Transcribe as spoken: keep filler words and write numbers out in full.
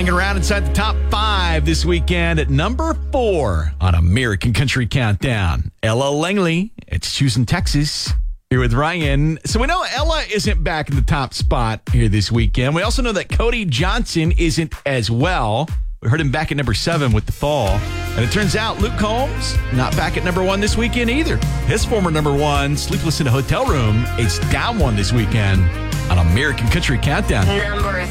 hanging around inside the top five this weekend at number four on American Country Countdown. Ella Langley, it's Choosing Texas, here with Ryan. So we know Ella isn't back in the top spot here this weekend. We also know that Cody Johnson isn't as well. We heard him back at number seven with The Fall. And it turns out Luke Combs not back at number one this weekend either. His former number one, Sleepless in a Hotel Room, is down one this weekend on American Country Countdown. Number